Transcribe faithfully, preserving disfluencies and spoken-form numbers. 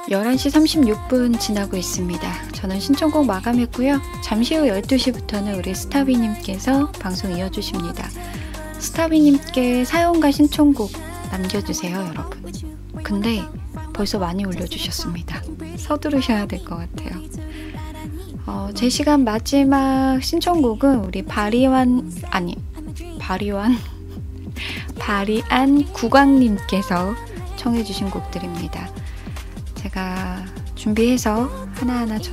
열한 시 삼십육 분 지나고 있습니다. 저는 신청곡 마감했고요. 잠시 후 열두 시부터는 우리 스타비님께서 방송 이어주십니다. 스타비님께 사연과 신청곡 남겨주세요, 여러분. 근데 벌써 많이 올려주셨습니다. 서두르셔야 될 것 같아요. 어, 제 시간 마지막 신청곡은 우리 바리완 아니 바리완 바리안 국왕님께서 청해주신 곡들입니다. 제가 준비해서 하나하나